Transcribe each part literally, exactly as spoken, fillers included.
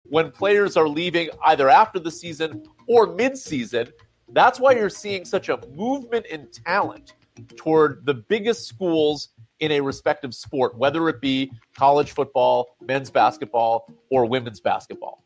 when players are leaving either after the season or mid-season. That's why you're seeing such a movement in talent toward the biggest schools in a respective sport, whether it be college football, men's basketball, or women's basketball.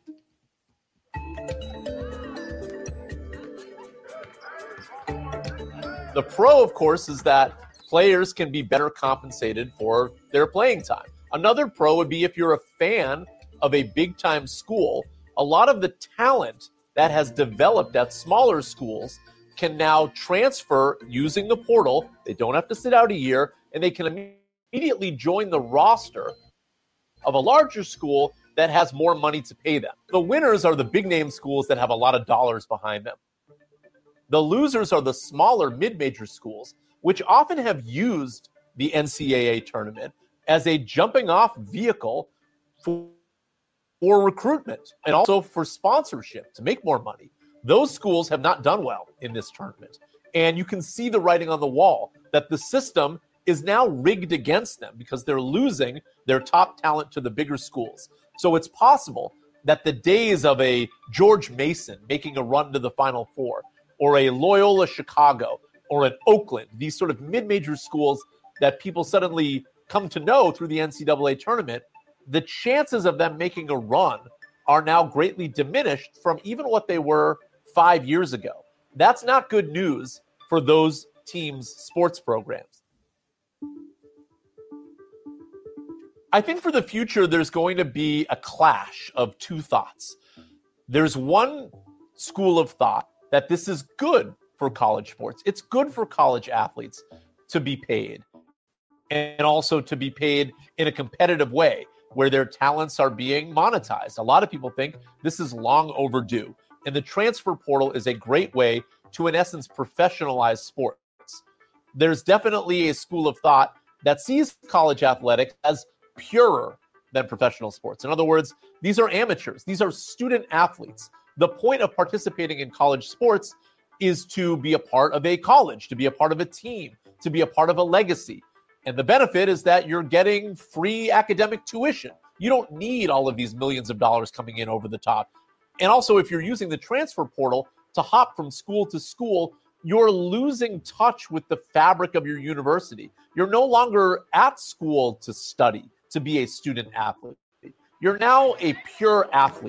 The pro, of course, is that players can be better compensated for their playing time. Another pro would be if you're a fan of a big-time school, a lot of the talent that has developed at smaller schools can now transfer using the portal. They don't have to sit out a year, and they can immediately join the roster of a larger school that has more money to pay them. The winners are the big-name schools that have a lot of dollars behind them. The losers are the smaller mid-major schools, which often have used the N C double A tournament as a jumping-off vehicle for, for recruitment and also for sponsorship to make more money. Those schools have not done well in this tournament. And you can see the writing on the wall that the system is now rigged against them because they're losing their top talent to the bigger schools. So it's possible that the days of a George Mason making a run to the Final Four, or a Loyola Chicago, or an Oakland, these sort of mid-major schools that people suddenly come to know through the N C double A tournament, the chances of them making a run are now greatly diminished from even what they were five years ago. That's not good news for those teams' sports programs. I think for the future, there's going to be a clash of two thoughts. There's one school of thought that this is good for college sports. It's good for college athletes to be paid, and also to be paid in a competitive way where their talents are being monetized. A lot of people think this is long overdue, and the transfer portal is a great way to, in essence, professionalize sports. There's definitely a school of thought that sees college athletics as purer than professional sports. In other words, these are amateurs. These are student athletes. The point of participating in college sports is to be a part of a college, to be a part of a team, to be a part of a legacy. And the benefit is that you're getting free academic tuition. You don't need all of these millions of dollars coming in over the top. And also, if you're using the transfer portal to hop from school to school, you're losing touch with the fabric of your university. You're no longer at school to study, to be a student athlete. You're now a pure athlete.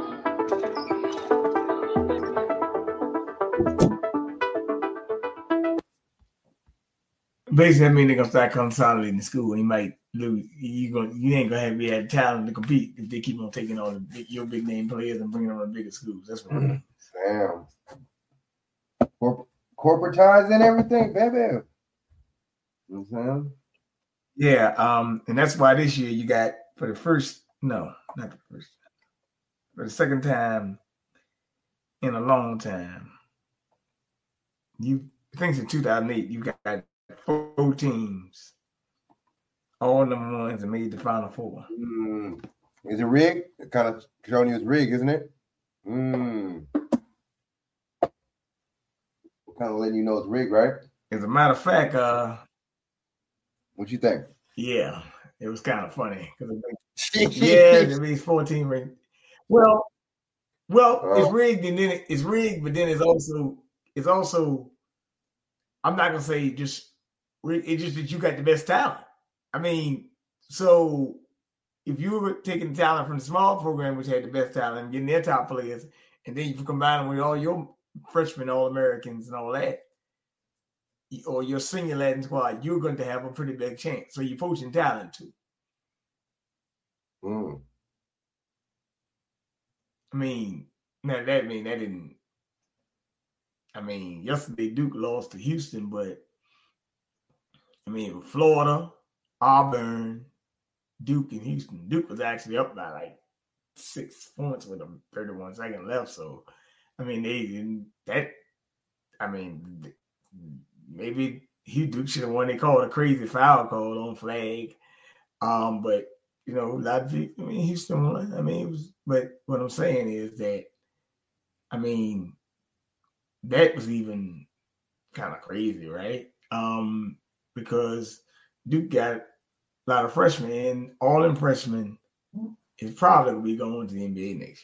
Basically, I mean they're gonna start consolidating the school, and you might lose. You going you ain't gonna have be had talent to compete if they keep on taking all the big, your big name players and bringing them to bigger schools. That's what. Mm-hmm. Damn. Cor- corporatized and everything, baby. You know what I'm saying? Yeah, um, and that's why this year you got for the first no, not the first time, for the second time in a long time. You I think in two thousand eight you got four teams, all of them ones that made the Final Four. Mm. Is it rigged? It kind of showing you it's rigged, isn't it? Mm. Kind of letting you know it's rigged, right? As a matter of fact, uh, what you think? Yeah, it was kind of funny because yeah, it means fourteen rigged. Well, well, oh. it's rigged, and then it, it's rigged, but then it's also it's also. I'm not gonna say just it's just that you got the best talent. I mean, so if you were taking the talent from the small program, which had the best talent, and getting their top players, and then you combine them with all your freshmen, all Americans, and all that, or your senior Latin squad, you're going to have a pretty big chance. So you're poaching talent too. Mm. I mean, now that mean that didn't. I mean, yesterday Duke lost to Houston, but I mean, Florida, Auburn, Duke, and Houston. Duke was actually up by like six points with them thirty-one seconds left. So, I mean, they that. I mean, maybe Hugh Duke should have won. They called a crazy foul call on flag, um, but you know, a lot of people. I mean, Houston won. I mean, it was. But what I'm saying is that, I mean. That was even kind of crazy, right? Um, because Duke got a lot of freshmen, and all them freshmen is probably going to be going to the N B A next year.